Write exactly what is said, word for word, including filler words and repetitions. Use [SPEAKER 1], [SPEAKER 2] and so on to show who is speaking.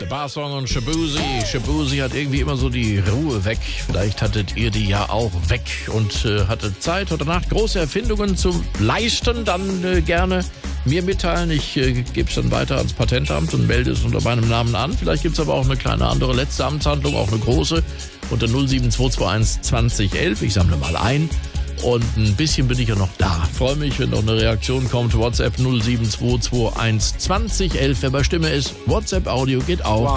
[SPEAKER 1] Barsong und Shabuzi. Shabuzi hat irgendwie immer so die Ruhe weg. Vielleicht hattet ihr die ja auch weg und äh, hattet Zeit heute Nacht große Erfindungen zu leisten. Dann äh, gerne mir mitteilen. Ich äh, gebe es dann weiter ans Patentamt und melde es unter meinem Namen an. Vielleicht gibt es aber auch eine kleine andere letzte Amtshandlung, auch eine große, unter null sieben zwei zwei eins zwanzig elf. Ich sammle mal ein. Und ein bisschen bin ich ja noch da. Freue mich, wenn noch eine Reaktion kommt. WhatsApp null sieben zwei zwei eins zwanzig elf. Wer bei Stimme ist, WhatsApp Audio geht auch.